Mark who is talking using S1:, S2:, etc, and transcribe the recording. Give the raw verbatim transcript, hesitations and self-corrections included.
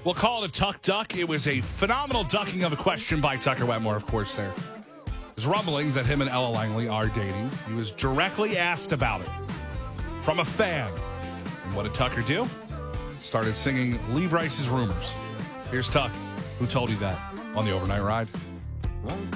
S1: We'll call it a Tuck Duck. It was a phenomenal ducking of a question by Tucker Wetmore, of course, there. There's rumblings that him and Ella Langley are dating. He was directly asked about it from a fan. And what did Tucker do? Started singing Lee Bryce's Rumors. Here's Tuck, who told you that on the overnight ride.